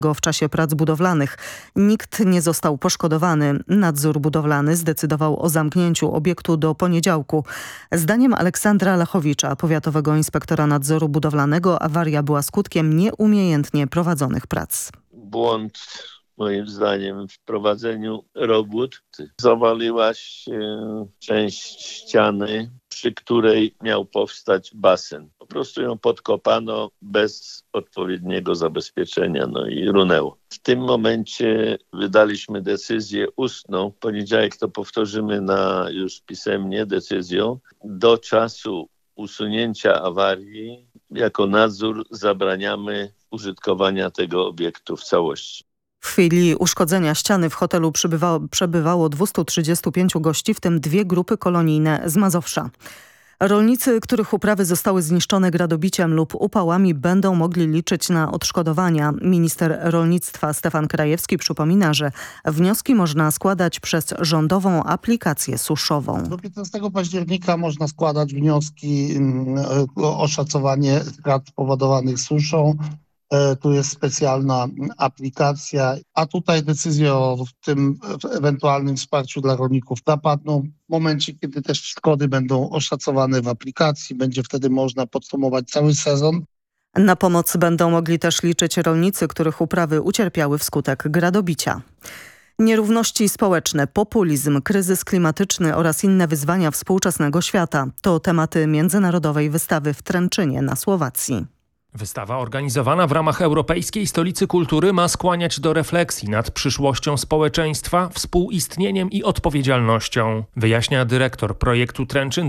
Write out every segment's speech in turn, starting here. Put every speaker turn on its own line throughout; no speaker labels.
w czasie prac budowlanych. Nikt nie został poszkodowany. Nadzór budowlany zdecydował o zamknięciu obiektu do poniedziałku. Zdaniem Aleksandra Lachowicza, powiatowego inspektora nadzoru budowlanego, awaria była skutkiem nieumiejętnie prowadzonych prac.
Błąd moim zdaniem w prowadzeniu robót. Zawaliła się część ściany, przy której miał powstać basen. Po prostu ją podkopano bez odpowiedniego zabezpieczenia, i runęło. W tym momencie wydaliśmy decyzję ustną. W poniedziałek to powtórzymy już pisemnie decyzją. Do czasu usunięcia awarii jako nadzór zabraniamy użytkowania tego obiektu w całości.
W chwili uszkodzenia ściany w hotelu przebywało 235 gości, w tym 2 grupy kolonijne z Mazowsza. Rolnicy, których uprawy zostały zniszczone gradobiciem lub upałami, będą mogli liczyć na odszkodowania. Minister rolnictwa Stefan Krajewski przypomina, że wnioski można składać przez rządową aplikację suszową.
Do 15 października można składać wnioski o oszacowanie strat spowodowanych suszą. Tu jest specjalna aplikacja, a tutaj decyzję o tym ewentualnym wsparciu dla rolników zapadną w momencie, kiedy też szkody będą oszacowane w aplikacji. Będzie wtedy można podsumować cały sezon.
Na pomoc będą mogli też liczyć rolnicy, których uprawy ucierpiały wskutek gradobicia. Nierówności społeczne, populizm, kryzys klimatyczny oraz inne wyzwania współczesnego świata to tematy międzynarodowej wystawy w Trenczynie na Słowacji.
Wystawa organizowana w ramach Europejskiej Stolicy Kultury ma skłaniać do refleksji nad przyszłością społeczeństwa, współistnieniem i odpowiedzialnością, wyjaśnia dyrektor projektu Trenczyn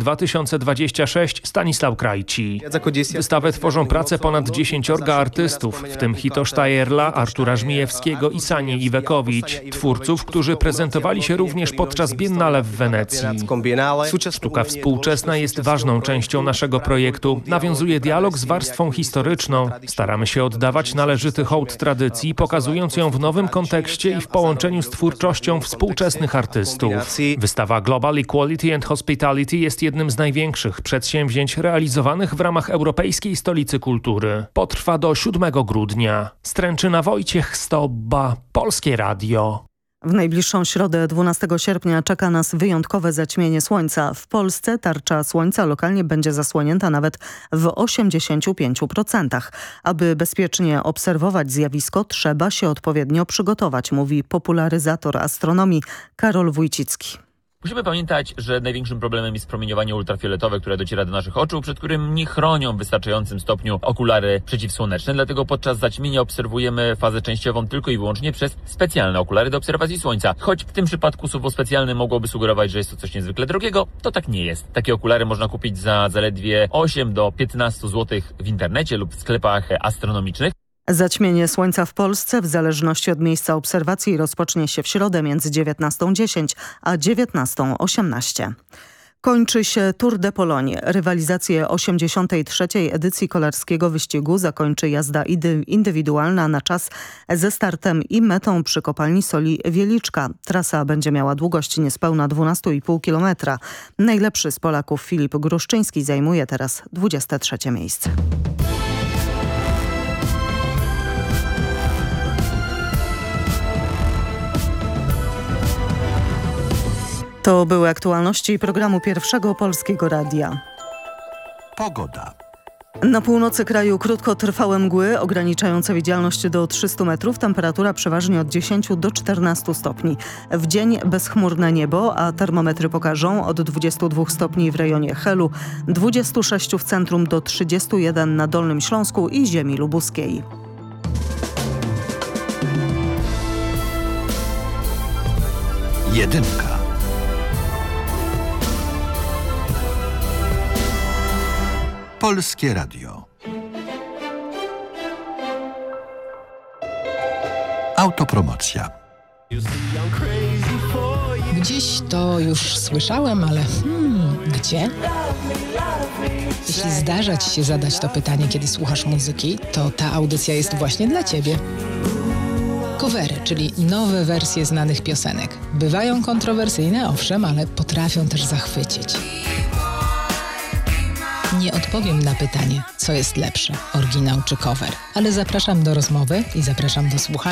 2026 Stanisław Krajci. Wystawę tworzą prace ponad 10 artystów, w tym Hito Sztajerla, Artura Żmijewskiego i Sani Iwekowicz, twórców, którzy prezentowali się również podczas Biennale w Wenecji. Sztuka współczesna jest ważną częścią naszego projektu, nawiązuje dialog z warstwą historyczną. Staramy się oddawać należyty hołd tradycji, pokazując ją w nowym kontekście i w połączeniu z twórczością współczesnych artystów. Wystawa Global Equality and Hospitality jest jednym z największych przedsięwzięć realizowanych w ramach Europejskiej Stolicy Kultury. Potrwa do 7 grudnia. Z Trenczyna Wojciech Stobba, Polskie Radio.
W najbliższą środę 12 sierpnia czeka nas wyjątkowe zaćmienie słońca. W Polsce tarcza słońca lokalnie będzie zasłonięta nawet w 85%. Aby bezpiecznie obserwować zjawisko, trzeba się odpowiednio przygotować, mówi popularyzator astronomii Karol Wójcicki.
Musimy pamiętać, że największym problemem jest promieniowanie ultrafioletowe, które dociera do naszych oczu, przed którym nie chronią w wystarczającym stopniu okulary przeciwsłoneczne. Dlatego podczas zaćmienia obserwujemy fazę częściową tylko i wyłącznie przez specjalne okulary do obserwacji słońca. Choć w tym przypadku słowo specjalne mogłoby sugerować, że jest to coś niezwykle drogiego, to tak nie jest. Takie okulary można kupić za zaledwie 8 do 15 zł w internecie lub w sklepach astronomicznych.
Zaćmienie słońca w Polsce w zależności od miejsca obserwacji rozpocznie się w środę między 19:10 a 19:18. Kończy się Tour de Pologne. Rywalizację 83. edycji kolarskiego wyścigu zakończy jazda indywidualna na czas ze startem i metą przy kopalni soli Wieliczka. Trasa będzie miała długość niespełna 12,5 km. Najlepszy z Polaków Filip Gruszczyński zajmuje teraz 23. miejsce. To były aktualności programu Pierwszego Polskiego Radia.
Pogoda.
Na północy kraju krótkotrwałe mgły ograniczające widzialność do 300 metrów. Temperatura przeważnie od 10 do 14 stopni. W dzień bezchmurne niebo, a termometry pokażą od 22 stopni w rejonie Helu, 26 w centrum do 31 na Dolnym Śląsku i ziemi lubuskiej.
Jedynka. Polskie Radio. Autopromocja.
Gdzieś to już słyszałem, ale gdzie? Jeśli zdarza Ci się zadać to pytanie, kiedy słuchasz muzyki, to ta audycja jest właśnie dla Ciebie. Covery, czyli nowe wersje znanych piosenek. Bywają kontrowersyjne, owszem, ale potrafią też zachwycić. Nie odpowiem na pytanie, co jest lepsze, oryginał czy cover, ale zapraszam do rozmowy i zapraszam do słuchania.